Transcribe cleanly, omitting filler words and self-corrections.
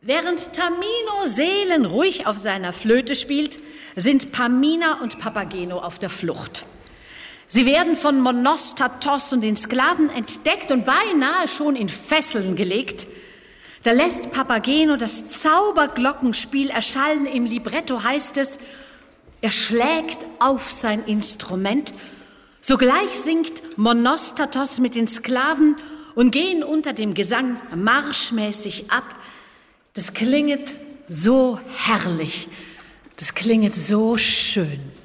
Während Tamino seelenruhig auf seiner Flöte spielt, sind Pamina und Papageno auf der Flucht. Sie werden von Monostatos und den Sklaven entdeckt und beinahe schon in Fesseln gelegt. Da lässt Papageno das Zauberglockenspiel erschallen. Im Libretto heißt es, er schlägt auf sein Instrument. Sogleich singt Monostatos mit den Sklaven und gehen unter dem Gesang marschmäßig ab. Das klinget so herrlich, das klinget so schön.